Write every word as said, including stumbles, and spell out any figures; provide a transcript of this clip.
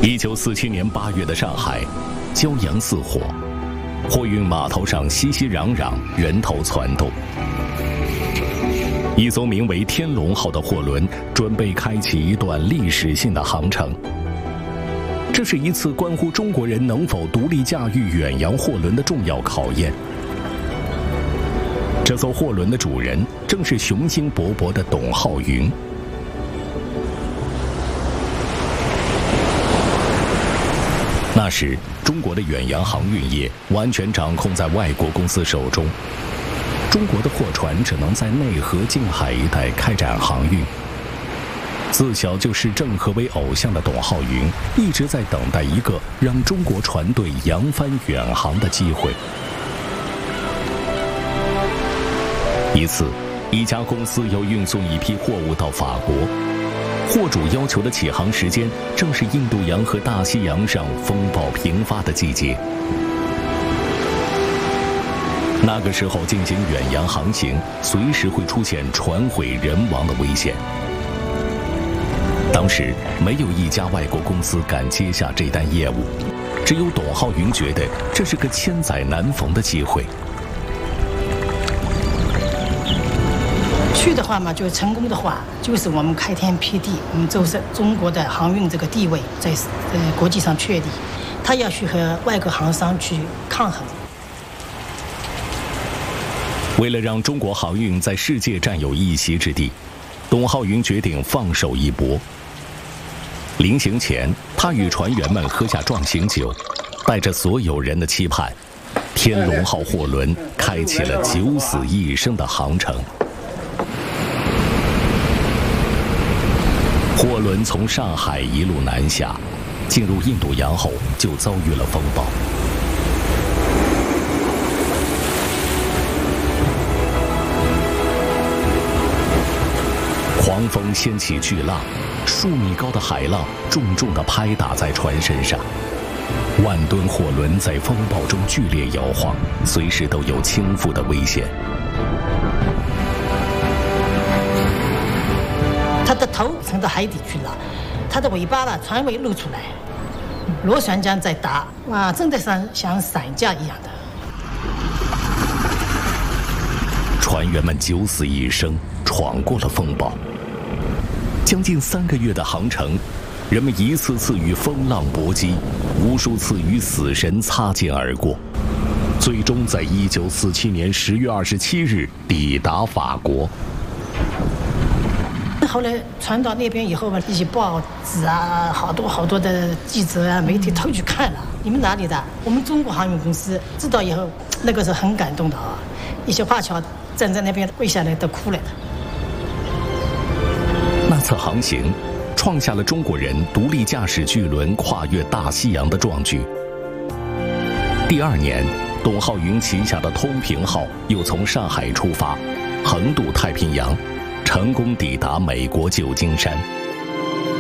一九四七年八月的上海，骄阳似火，货运码头上熙熙攘攘，人头攒动。一艘名为“天龙号”的货轮准备开启一段历史性的航程。这是一次关乎中国人能否独立驾驭远洋货轮的重要考验。这艘货轮的主人正是雄心勃勃的董浩云。那时，中国的远洋航运业完全掌控在外国公司手中。中国的货船只能在内河、近海一带开展航运。自小就视郑和为偶像的董浩云，一直在等待一个让中国船队扬帆远航的机会。一次，一家公司要运送一批货物到法国，货主要求的起航时间正是印度洋和大西洋上风暴频发的季节。那个时候进行远洋航行，随时会出现船毁人亡的危险。当时没有一家外国公司敢接下这单业务，只有董浩云觉得这是个千载难逢的机会。 去的话嘛，就成功的话，就是我们开天辟地，我们就是中国的航运这个地位在呃国际上确立，他要去和外国航商去抗衡。 为了让中国航运在世界占有一席之地，董浩云决定放手一搏。临行前，他与船员们喝下壮行酒，带着所有人的期盼，天龙号货轮开启了九死一生的航程。货轮从上海一路南下，进入印度洋后就遭遇了风暴。狂风掀起巨浪，数米高的海浪重重地拍打在船身上，万吨货轮在风暴中剧烈摇晃，随时都有倾覆的危险。 它的头沉到海底去了，它的尾巴呢，船尾露出来，螺旋桨在打，哇，真的像像伞架一样的。 船员们九死一生，闯过了风暴。将近三个月的航程，人们一次次与风浪搏击，无数次与死神擦肩而过，最终在一九四七年十月二十七日抵达法国。 后来传到那边以后吧，一些报纸啊，好多好多的记者啊、媒体都去看了。你们哪里的？我们中国航运公司。知道以后，那个是很感动的啊，一些华侨站在那边跪下来都哭了的。 那次航行，创下了中国人独立驾驶巨轮跨越大西洋的壮举。第二年，董浩云旗下的通平号又从上海出发，横渡太平洋，成功抵达美国旧金山。